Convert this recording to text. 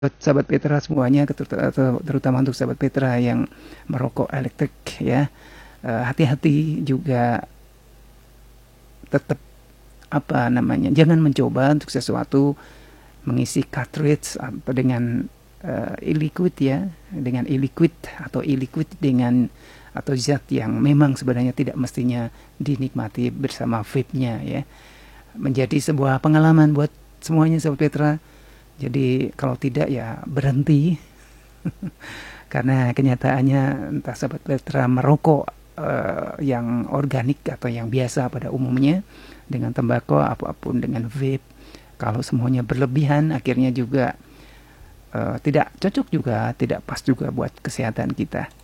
sahabat Petra semuanya, terutama untuk sahabat Petra yang merokok elektrik ya, hati-hati juga, tetap apa namanya, jangan mencoba untuk sesuatu mengisi cartridge dengan e-liquid ya, dengan e-liquid atau e-liquid dengan atau zat yang memang sebenarnya tidak mestinya dinikmati bersama vape-nya ya. Menjadi sebuah pengalaman buat semuanya sahabat Petra. Jadi kalau tidak ya berhenti. Karena kenyataannya entah sahabat Petra merokok yang organik atau yang biasa pada umumnya dengan tembakau apapun dengan vape, kalau semuanya berlebihan akhirnya juga tidak cocok juga, tidak pas juga buat kesehatan kita.